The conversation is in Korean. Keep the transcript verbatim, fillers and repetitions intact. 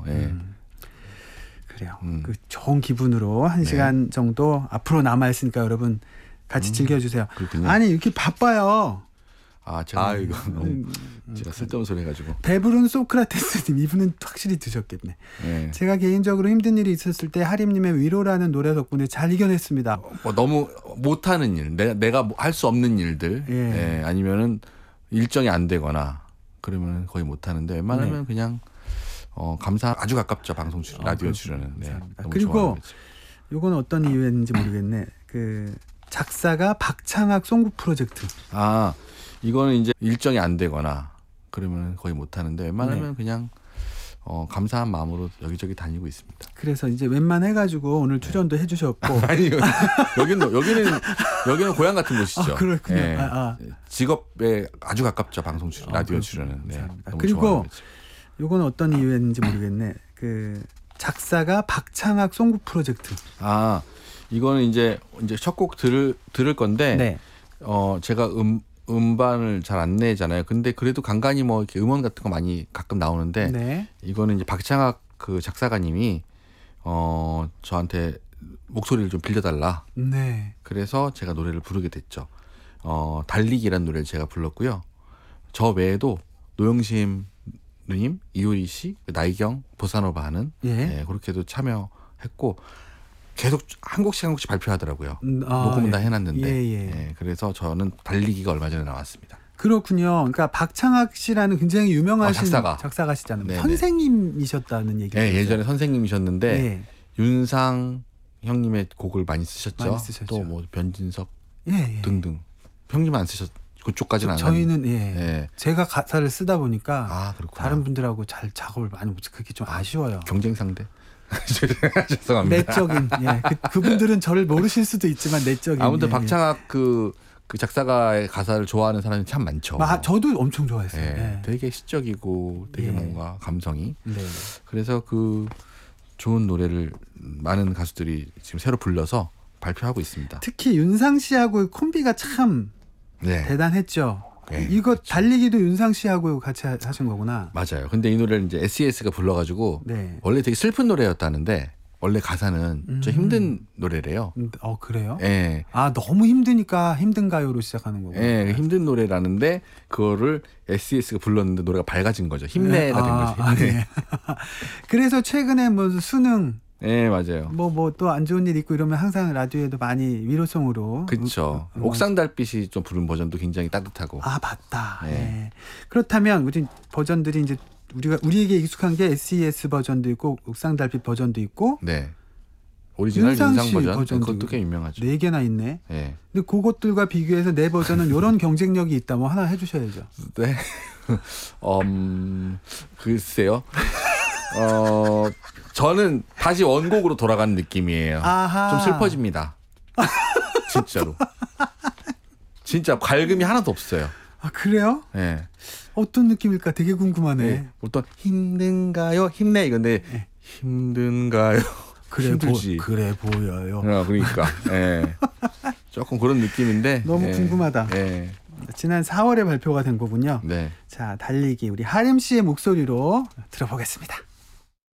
네. 음. 그래요. 음. 그 좋은 기분으로 한 네. 시간 정도 앞으로 남아 있으니까 여러분 같이 음, 즐겨주세요. 그렇군요. 아니 이렇게 바빠요. 아, 제가 이거 너무 음, 제가 쓸데없는 소리 해가지고. 배부른 소크라테스님 이분은 확실히 드셨겠네. 네. 제가 개인적으로 힘든 일이 있었을 때 하림님의 위로라는 노래 덕분에 잘 이겨냈습니다. 뭐 너무 못하는 일, 내가 내가 할 수 없는 일들, 예. 예, 아니면은 일정이 안 되거나 그러면 거의 못하는데 웬만하면 네. 그냥 어, 감사 아주 가깝죠 방송 출연, 아, 라디오 그렇군요. 출연은. 네, 감사합니다. 너무 그리고 좋아하는 거죠. 요건 어떤 이유였는지 모르겠네. 그 작사가 박창학 송구 프로젝트. 아, 이거는 이제 일정이 안 되거나 그러면 거의 못하는데 웬만하면 네. 그냥 어, 감사한 마음으로 여기저기 다니고 있습니다. 그래서 이제 웬만해가지고 오늘 출연도 해주셨고. 아니 여기는 여기는 여기는 고향 같은 곳이죠. 아, 그렇군요. 예. 아, 아. 직업에 아주 가깝죠 방송 출연, 아, 라디오 그렇군요. 출연은. 네, 감사합니다. 너무 그리고 좋아하는 거죠. 요건 어떤 이유였는지 모르겠네. 그 작사가 박창학 송구 프로젝트. 아, 이거는 이제 이제 첫 곡 들을 들을 건데 네. 어 제가 음 음반을 잘 안 내잖아요. 근데 그래도 간간히 뭐 이렇게 음원 같은 거 많이 가끔 나오는데 네. 이거는 이제 박창학 그 작사가님이 어 저한테 목소리를 좀 빌려달라. 네. 그래서 제가 노래를 부르게 됐죠. 어 달리기라는 노래를 제가 불렀고요. 저 외에도 노영심 누님, 이효리 씨, 나이경, 보사노바 하는 예. 예, 그렇게도 참여했고 계속 한 곡씩 한 곡씩 발표하더라고요. 음, 아, 녹음은 예. 다 해놨는데. 예, 예. 예, 그래서 저는 달리기가 얼마 전에 나왔습니다. 그렇군요. 그러니까 박창학 씨라는 굉장히 유명하신 아, 작사가. 작사가시잖아요. 네네. 선생님이셨다는 얘기. 예, 예전에 선생님이셨는데 예. 윤상 형님의 곡을 많이 쓰셨죠. 많이 쓰셨죠. 또 뭐 변진섭 예, 예. 등등. 형님 안 쓰셨. 그쪽까지는 안. 저희는 예. 예. 제가 가사를 쓰다 보니까 아, 그렇구나. 다른 분들하고 잘 작업을 많이 못. 그게 좀 아쉬워요. 경쟁 상대. 죄송합니다. 내적인. 예. 그, 그분들은 저를 모르실 수도 있지만 내적인. 아무튼 예, 박창학 그, 그 작사가의 가사를 좋아하는 사람이 참 많죠. 예. 아, 저도 엄청 좋아했어요. 예, 예. 되게 시적이고 되게 예. 뭔가 감성이. 네. 그래서 그 좋은 노래를 많은 가수들이 지금 새로 불러서 발표하고 있습니다. 특히 윤상 씨하고 콤비가 참 네, 대단했죠. 네, 이거 그렇죠. 달리기도 윤상 씨하고 같이 하- 하신 거구나. 맞아요. 근데 이 노래를 이제 에스이에스가 불러가지고 네. 원래 되게 슬픈 노래였다는데 원래 가사는 음. 좀 힘든 노래래요. 음, 어 그래요? 예, 아 너무 힘드니까 힘든가요로 시작하는 거고. 예, 힘든 노래라는데 그거를 에스이에스가 불렀는데 노래가 밝아진 거죠. 힘내가 된 거죠. 아, 힘내. 예. 그래서 최근에 뭐 수능 예, 맞아요. 뭐 뭐 또 안 좋은 일 있고 이러면 항상 라디오에도 많이 위로송으로. 그렇죠. 음, 옥상 달빛이 좀 부른 버전도 굉장히 따뜻하고. 아 맞다. 네. 예. 그렇다면 우리 버전들이 이제 우리가 우리에게 익숙한 게 에스이에스 버전도 있고 옥상 달빛 버전도 있고 네. 오리지널 윤상 윤상 씨 버전 버전도 그것도 꽤 유명하죠. 네 개나 있네. 예. 근데 그것들과 비교해서 내 버전은 이런 경쟁력이 있다. 뭐 하나 해주셔야죠. 네. 음, 글쎄요. 어, 저는 다시 원곡으로 돌아가는 느낌이에요. 아하. 좀 슬퍼집니다. 진짜로. 진짜 밝음이 하나도 없어요. 아 그래요? 예. 어떤 느낌일까? 되게 궁금하네. 네. 어떤 힘든가요? 힘내 이건데 네. 힘든가요? 그래 힘들지. 보, 그래 보여요. 어, 그러니까. 예. 조금 그런 느낌인데. 너무 예. 궁금하다. 예. 지난 사월에 발표가 된 거군요. 네. 자 달리기 우리 하림 씨의 목소리로 들어보겠습니다.